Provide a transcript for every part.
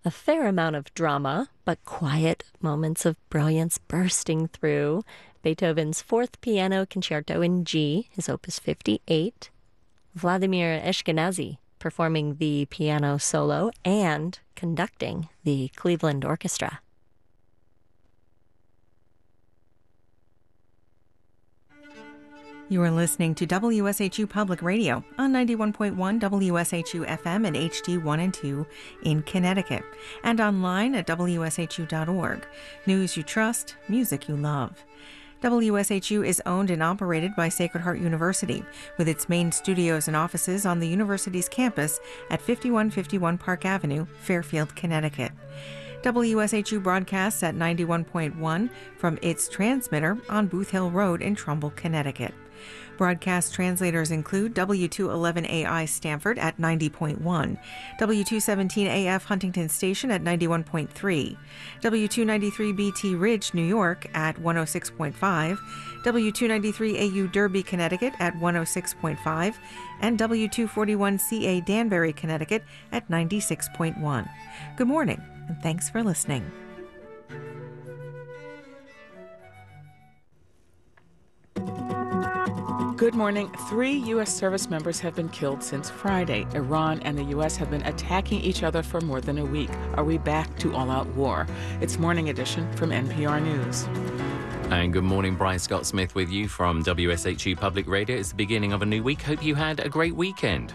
a fair amount of drama, but quiet moments of brilliance bursting through. Beethoven's Fourth Piano Concerto in G, his Opus 58. Vladimir Ashkenazy performing the piano solo and conducting the Cleveland Orchestra. You are listening to WSHU Public Radio on 91.1 WSHU FM and HD1 and 2 in Connecticut, and online at WSHU.org. News you trust, music you love. WSHU is owned and operated by Sacred Heart University, with its main studios and offices on the university's campus at 5151 Park Avenue, Fairfield, Connecticut. WSHU broadcasts at 91.1 from its transmitter on Booth Hill Road in Trumbull, Connecticut. Broadcast translators include W211AI Stamford at 90.1, W217AF Huntington Station at 91.3, W293BT Ridge, New York at 106.5, W293AU Derby, Connecticut at 106.5, and W241CA Danbury, Connecticut at 96.1. Good morning, and thanks for listening. Good morning. 3 U.S. service members have been killed since Friday. Iran and the U.S. have been attacking each other for more than a week. Are we back to all-out war? It's Morning Edition from NPR News. And good morning, Brian Scott Smith with you from WSHU Public Radio. It's the beginning of a new week. Hope you had a great weekend.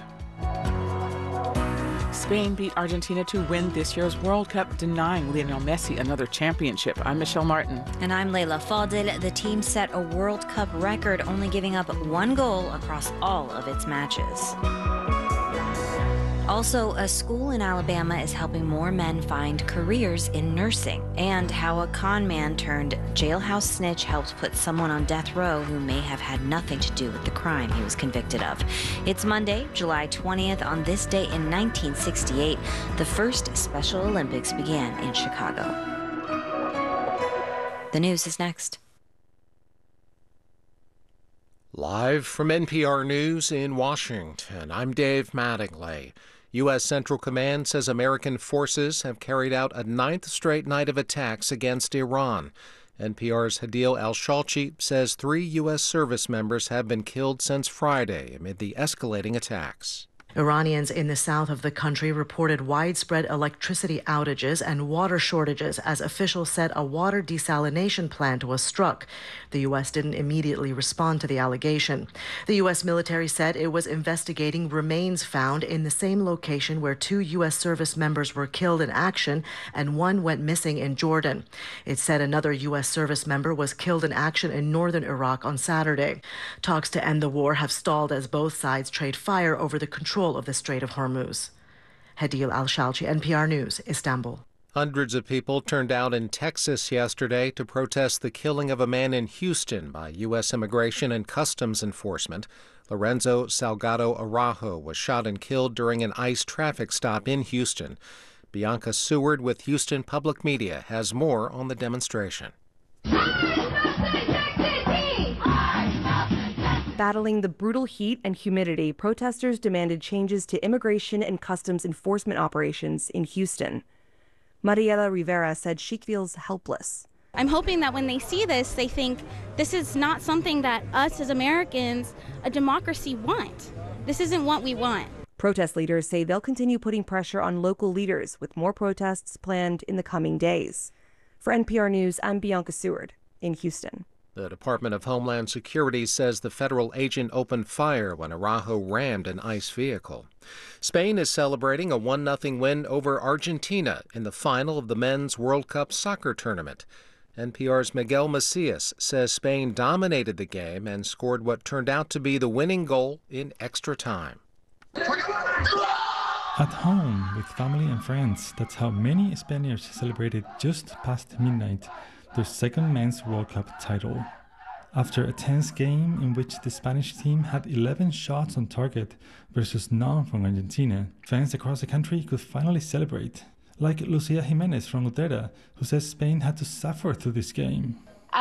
Spain beat Argentina to win this year's World Cup, denying Lionel Messi another championship. I'm Michelle Martin. And I'm Layla Fadil. The team set a World Cup record, only giving up 1 goal across all of its matches. Also, a school in Alabama is helping more men find careers in nursing, and how a con man turned jailhouse snitch helped put someone on death row who may have had nothing to do with the crime he was convicted of. It's Monday, July 20th. On this day in 1968, the first Special Olympics began in Chicago. The news is next. Live from NPR News in Washington, I'm Dave Mattingly. U.S. Central Command says American forces have carried out a 9th straight night of attacks against Iran. NPR's Hadil Al-Shalchi says 3 U.S. service members have been killed since Friday amid the escalating attacks. Iranians in the south of the country reported widespread electricity outages and water shortages as officials said a water desalination plant was struck. The U.S. didn't immediately respond to the allegation. The U.S. military said it was investigating remains found in the same location where 2 U.S. service members were killed in action and 1 went missing in Jordan. It said another U.S. service member was killed in action in northern Iraq on Saturday. Talks to end the war have stalled as both sides trade fire over the control of the Strait of Hormuz. Hadil Al-Shalchi, NPR News, Istanbul. Hundreds of people turned out in Texas yesterday to protest the killing of a man in Houston by U.S. Immigration and Customs Enforcement. Lorenzo Salgado Araujo was shot and killed during an ICE traffic stop in Houston. Bianca Seward with Houston Public Media has more on the demonstration. Battling the brutal heat and humidity, protesters demanded changes to immigration and customs enforcement operations in Houston. Mariela Rivera said she feels helpless. I'm hoping that when they see this, they think this is not something that us as Americans, a democracy, want. This isn't what we want. Protest leaders say they'll continue putting pressure on local leaders, with more protests planned in the coming days. For NPR News, I'm Bianca Seward in Houston. The Department of Homeland Security says the federal agent opened fire when Araujo rammed an ICE vehicle. Spain is celebrating a 1-0 win over Argentina in the final of the Men's World Cup soccer tournament. NPR's Miguel Macias says Spain dominated the game and scored what turned out to be the winning goal in extra time. At home with family and friends, that's how many Spaniards celebrated just past midnight their second Men's World Cup title. After a tense game in which the Spanish team had 11 shots on target versus none from Argentina, fans across the country could finally celebrate. Like Lucia Jimenez from Utrera, who says Spain had to suffer through this game.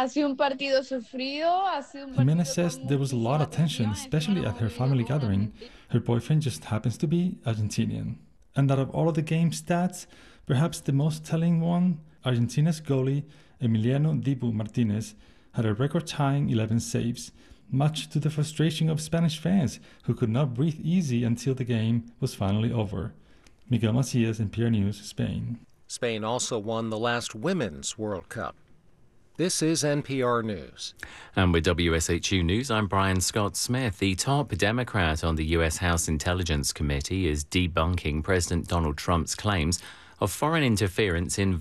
Jimenez says there was a lot of tension, especially at her family gathering. Her boyfriend just happens to be Argentinian. And out of all of the game stats, perhaps the most telling one, Argentina's goalie Emiliano Dibu Martinez had a record-tying 11 saves, much to the frustration of Spanish fans who could not breathe easy until the game was finally over. Miguel Macias, NPR News, Spain. Spain also won the last Women's World Cup. This is NPR News. And with WSHU News, I'm Brian Scott Smith. The top Democrat on the U.S. House Intelligence Committee is debunking President Donald Trump's claims of foreign interference in